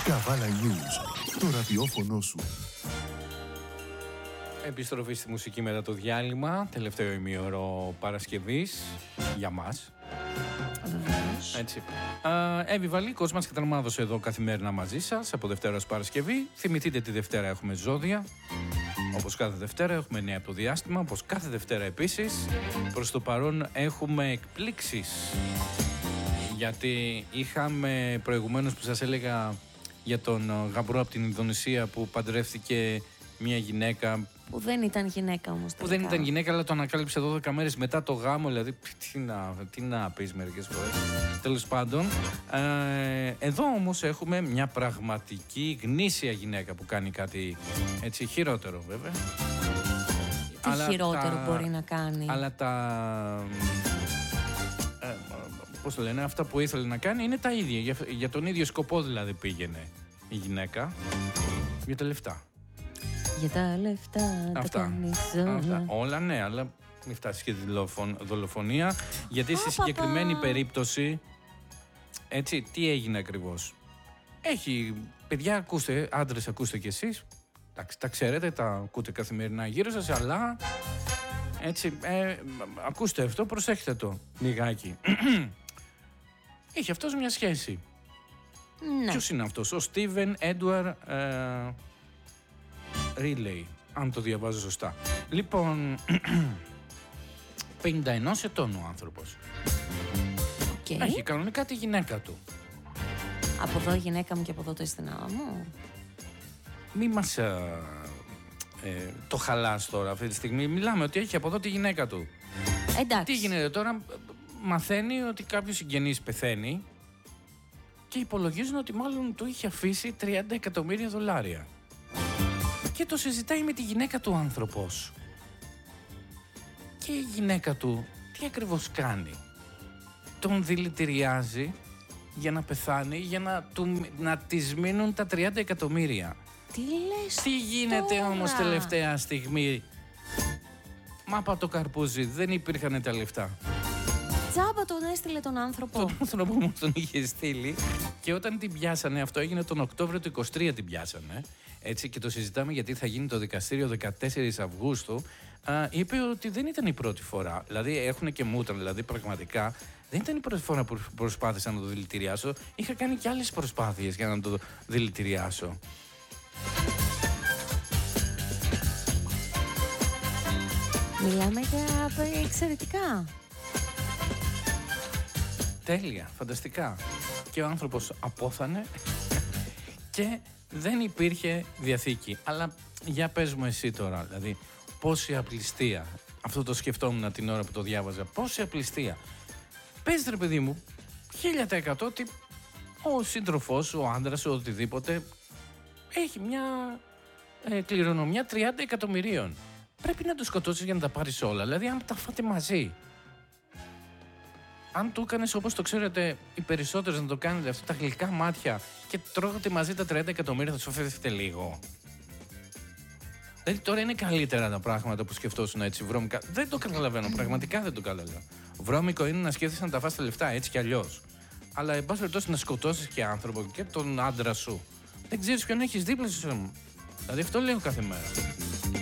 Καβάλα News, το ραδιόφωνο σου. Επιστροφή στη μουσική μετά το διάλειμμα. Τελευταίο ημίωρο Παρασκευής για μας. Έτσι. Εύη Βαλή, μας και Τραμάδος εδώ καθημερινά μαζί σας από Δευτέρα ως Παρασκευή. Θυμηθείτε τη Δευτέρα έχουμε ζώδια. Όπως κάθε Δευτέρα έχουμε νέα από το διάστημα. Όπως κάθε Δευτέρα επίσης. Προς το παρόν έχουμε εκπλήξεις. Γιατί είχαμε προηγουμένως που σας έλεγα για τον γαμπρό από την Ινδονησία που παντρεύτηκε μια γυναίκα. Που δεν ήταν γυναίκα όμως. Που δεν ήταν γυναίκα, αλλά το ανακάλυψε 12 μέρες μετά το γάμο. Δηλαδή, τι να πεις μερικές φορές. Τέλος πάντων, εδώ όμως έχουμε μια πραγματική γνήσια γυναίκα που κάνει κάτι έτσι χειρότερο βέβαια. Τι χειρότερο μπορεί να κάνει. Αλλά πώς το λένε, αυτά που ήθελε να κάνει είναι τα ίδια. Για τον ίδιο σκοπό δηλαδή πήγαινε η γυναίκα. Για τα λεφτά. Για τα λεφτά, αυτά. Όλα ναι, αλλά μην φτάσει και τη δολοφονία. Γιατί στη συγκεκριμένη περίπτωση, έτσι, τι έγινε ακριβώς. Έχει, παιδιά, ακούστε, άντρες, ακούστε κι εσείς. Τα ξέρετε, τα ακούτε καθημερινά γύρω σας, αλλά έτσι, ακούστε αυτό, προσέχετε το λιγάκι. Είχε αυτός μια σχέση. Ναι. Ποιος είναι αυτός? Ο Στίβεν Έντουαρ Ρίλεϊ, αν το διαβάζω σωστά. Λοιπόν, 51 ετών ο άνθρωπος. Okay. Έχει κανονικά τη γυναίκα του. Από εδώ η γυναίκα μου και από εδώ το αισθηνάμα μου. Μη μας το χαλάς τώρα αυτή τη στιγμή. Μιλάμε ότι έχει από εδώ τη γυναίκα του. Εντάξει. Τι γίνεται τώρα? Μαθαίνει ότι κάποιος συγγενής πεθαίνει και υπολογίζουν ότι μάλλον του είχε αφήσει $30 εκατομμύρια. Και το συζητάει με τη γυναίκα του άνθρωπος. Και η γυναίκα του τι ακριβώς κάνει? Τον δηλητηριάζει για να πεθάνει, για να της μείνουν τα 30 εκατομμύρια. Τι λες? Τι γίνεται τώρα? όμως τελευταία στιγμή? Μάπα το καρπούζι, δεν υπήρχαν τα λεφτά. Τζάμπα τον έστειλε τον άνθρωπο. Τον άνθρωπο μου τον είχε στείλει. Και όταν την πιάσανε, αυτό έγινε τον Οκτώβριο του 23 την πιάσανε. Έτσι, και το συζητάμε γιατί θα γίνει το δικαστήριο 14 Αυγούστου. Είπε ότι δεν ήταν η πρώτη φορά. Δηλαδή έχουν και μούτρα, δηλαδή πραγματικά δεν ήταν η πρώτη φορά που προσπάθησα να το δηλητηριάσω. Είχα κάνει και άλλες προσπάθειες για να το δηλητηριάσω. Μιλάμε για εξαιρετικά. Τέλεια, φανταστικά. Και ο άνθρωπος απόθανε και δεν υπήρχε διαθήκη. Αλλά για πες μου εσύ τώρα, δηλαδή, πόση απληστία. Αυτό το σκεφτόμουν την ώρα που το διάβαζα. Πόση απληστία. Πες ρε παιδί μου, 1000% ότι ο σύντροφός σου, ο άντρας σου, οτιδήποτε, έχει μια κληρονομιά 30 εκατομμυρίων. Πρέπει να το σκοτώσεις για να τα πάρεις όλα. Δηλαδή, αν τα φάτε μαζί. Αν το έκανες όπως το ξέρετε οι περισσότερες να το κάνετε, αυτά τα γλυκά μάτια και τρώγατε μαζί τα 30 εκατομμύρια, θα σου φεύγετε λίγο. Δηλαδή τώρα είναι καλύτερα τα πράγματα που σκεφτόσουν έτσι βρώμικα. Δεν το καταλαβαίνω, πραγματικά δεν το καταλαβαίνω. Βρώμικο είναι να σκέφτεσαι να τα φας τα λεφτά έτσι κι αλλιώς. Αλλά εν πάση περιπτώσει να σκοτώσεις και άνθρωπο και τον άντρα σου. Δεν ξέρεις ποιον έχεις δίπλα σου. Δηλαδή αυτό λέω κάθε μέρα.